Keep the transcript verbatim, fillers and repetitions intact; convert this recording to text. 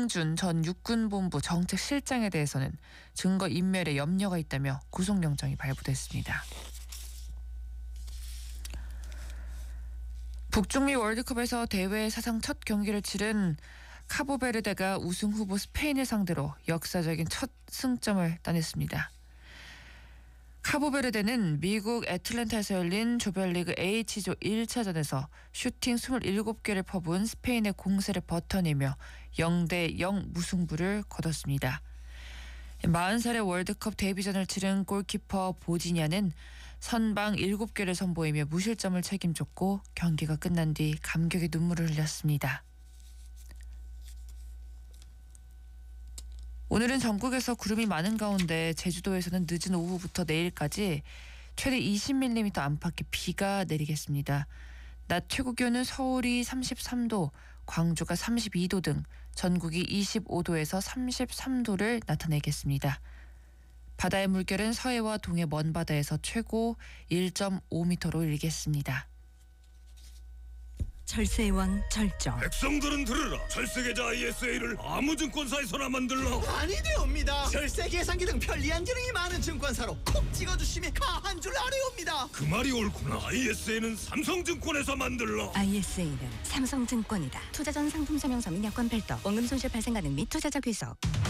김승준 전 육군본부 정책실장에 대해서는 증거 인멸에 염려가 있다며 구속영장이 발부됐습니다. 북중미 월드컵에서 대회 사상 첫 경기를 치른 카보베르데가 우승 후보 스페인을 상대로 역사적인 첫 승점을 따냈습니다. 카보베르데는 미국 애틀랜타에서 열린 조별리그 H조 일 차전에서 슈팅 이십칠 개를 퍼부은 스페인의 공세를 버텨내며 영 대 영 무승부를 거뒀습니다. 마흔 살의 월드컵 데뷔전을 치른 골키퍼 보지냐는 선방 일곱 개를 선보이며 무실점을 책임졌고 경기가 끝난 뒤 감격의 눈물을 흘렸습니다. 오늘은 전국에서 구름이 많은 가운데 제주도에서는 늦은 오후부터 내일까지 최대 이십 밀리미터 안팎의 비가 내리겠습니다. 낮 최고 기온은 서울이 삼십삼 도, 광주가 삼십이 도 등 전국이 이십오 도에서 삼십삼 도를 나타내겠습니다. 바다의 물결은 서해와 동해 먼바다에서 최고 일 점 오 미터로 일겠습니다. 철새의 왕 절정. 백성들은 들으라. 철새계좌 아이에스에이를 아무 증권사에서나 만들라. 아니 되옵니다. 절세 계산기 등 편리한 기능이 많은 증권사로 콕 찍어주시면 가한 줄 아래옵니다. 그 말이 옳구나. 아이에스에이는 삼성증권에서 만들라. 아이에스에이는 삼성증권이다. 투자 전 상품 설명서 및 약관 별도, 원금 손실 발생 가능 및 투자자 귀속.